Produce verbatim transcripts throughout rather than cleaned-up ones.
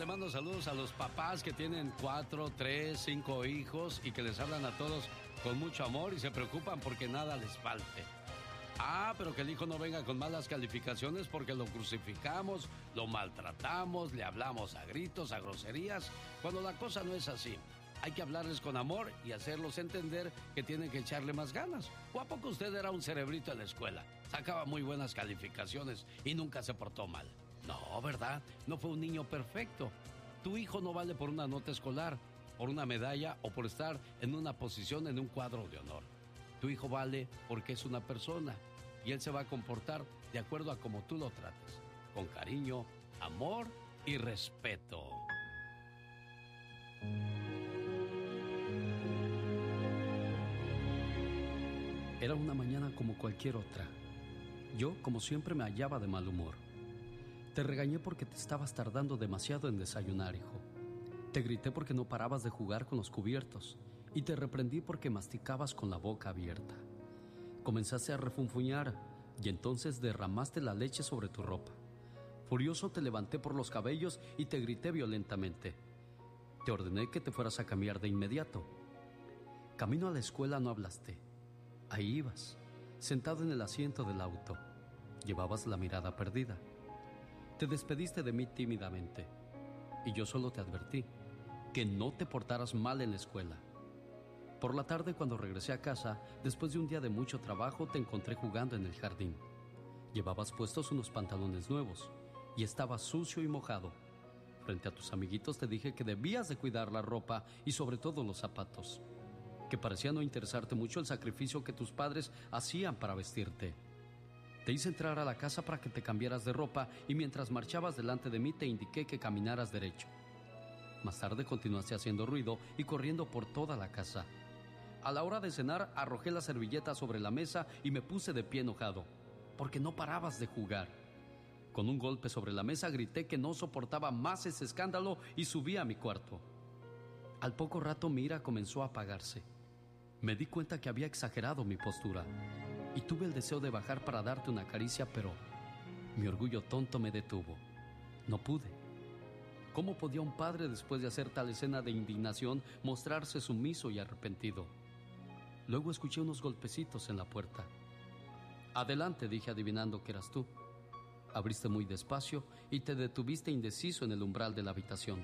le mando saludos a los papás que tienen cuatro, tres, cinco hijos y que les hablan a todos con mucho amor y se preocupan porque nada les falte. Ah, pero que el hijo no venga con malas calificaciones porque lo crucificamos, lo maltratamos, le hablamos a gritos, a groserías, cuando la cosa no es así. Hay que hablarles con amor y hacerlos entender que tienen que echarle más ganas. ¿O a poco usted era un cerebrito en la escuela? Sacaba muy buenas calificaciones y nunca se portó mal. No, ¿verdad? No fue un niño perfecto. Tu hijo no vale por una nota escolar, por una medalla o por estar en una posición en un cuadro de honor. Tu hijo vale porque es una persona y él se va a comportar de acuerdo a como tú lo trates, con cariño, amor y respeto. Era una mañana como cualquier otra. Yo, como siempre, me hallaba de mal humor. Te regañé porque te estabas tardando demasiado en desayunar, hijo. Te grité porque no parabas de jugar con los cubiertos y te reprendí porque masticabas con la boca abierta. Comenzaste a refunfuñar y entonces derramaste la leche sobre tu ropa. Furioso te levanté por los cabellos y te grité violentamente. Te ordené que te fueras a cambiar de inmediato. Camino a la escuela no hablaste. Ahí ibas, sentado en el asiento del auto. Llevabas la mirada perdida. Te despediste de mí tímidamente y yo solo te advertí que no te portaras mal en la escuela. Por la tarde, cuando regresé a casa, después de un día de mucho trabajo, te encontré jugando en el jardín. Llevabas puestos unos pantalones nuevos y estabas sucio y mojado. Frente a tus amiguitos te dije que debías de cuidar la ropa y sobre todo los zapatos, que parecía no interesarte mucho el sacrificio que tus padres hacían para vestirte. Te hice entrar a la casa para que te cambiaras de ropa y mientras marchabas delante de mí te indiqué que caminaras derecho. Más tarde continuaste haciendo ruido y corriendo por toda la casa. A la hora de cenar arrojé la servilleta sobre la mesa y me puse de pie enojado, porque no parabas de jugar. Con un golpe sobre la mesa grité que no soportaba más ese escándalo y subí a mi cuarto. Al poco rato mi ira comenzó a apagarse. Me di cuenta que había exagerado mi postura y tuve el deseo de bajar para darte una caricia, pero mi orgullo tonto me detuvo. No pude. ¿Cómo podía un padre, después de hacer tal escena de indignación, mostrarse sumiso y arrepentido? Luego escuché unos golpecitos en la puerta. Adelante, dije, adivinando que eras tú. Abriste muy despacio y te detuviste indeciso en el umbral de la habitación.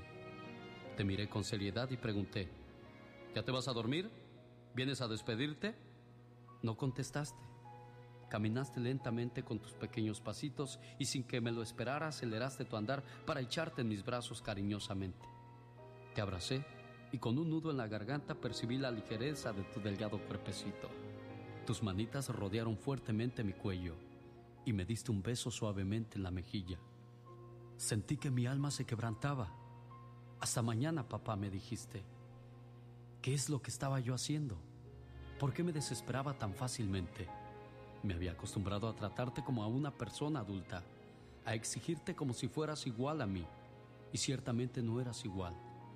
Te miré con seriedad y pregunté: ¿ya te vas a dormir? ¿Vienes a despedirte? No contestaste. Caminaste lentamente con tus pequeños pasitos y sin que me lo esperara aceleraste tu andar para echarte en mis brazos cariñosamente. Te abracé y con un nudo en la garganta percibí la ligereza de tu delgado cuerpecito. Tus manitas rodearon fuertemente mi cuello y me diste un beso suavemente en la mejilla. Sentí que mi alma se quebrantaba. Hasta mañana, papá, me dijiste. ¿Qué es lo que estaba yo haciendo? ¿Por qué me desesperaba tan fácilmente? Me había acostumbrado a tratarte como a una persona adulta, a exigirte como si fueras igual a mí, y ciertamente no eras igual.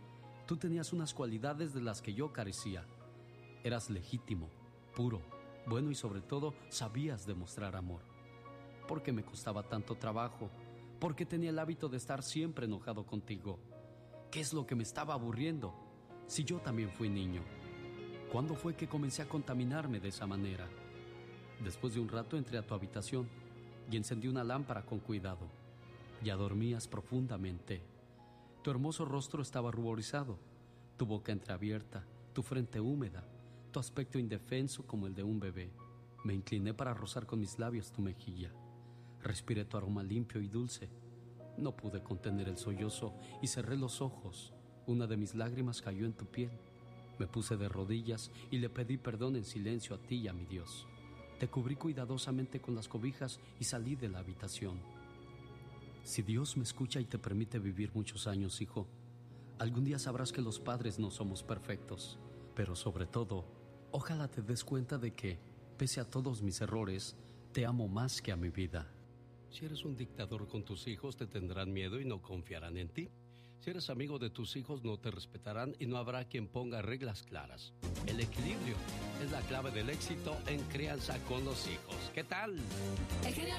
Tú tenías unas cualidades de las que yo carecía. Eras legítimo, puro, bueno y sobre todo sabías demostrar amor. ¿Por qué me costaba tanto trabajo? ¿Por qué tenía el hábito de estar siempre enojado contigo? ¿Qué es lo que me estaba aburriendo? Si yo también fui niño. ¿Cuándo fue que comencé a contaminarme de esa manera? Después de un rato entré a tu habitación y encendí una lámpara con cuidado. Ya dormías profundamente. Tu hermoso rostro estaba ruborizado, tu boca entreabierta, tu frente húmeda, tu aspecto indefenso como el de un bebé. Me incliné para rozar con mis labios tu mejilla. Respiré tu aroma limpio y dulce. No pude contener el sollozo y cerré los ojos. Una de mis lágrimas cayó en tu piel. Me puse de rodillas y le pedí perdón en silencio a ti y a mi Dios. Te cubrí cuidadosamente con las cobijas y salí de la habitación. Si Dios me escucha y te permite vivir muchos años, hijo, algún día sabrás que los padres no somos perfectos. Pero sobre todo, ojalá te des cuenta de que, pese a todos mis errores, te amo más que a mi vida. Si eres un dictador con tus hijos, te tendrán miedo y no confiarán en ti. Si eres amigo de tus hijos, no te respetarán y no habrá quien ponga reglas claras. El equilibrio es la clave del éxito en crianza con los hijos. ¿Qué tal? El genio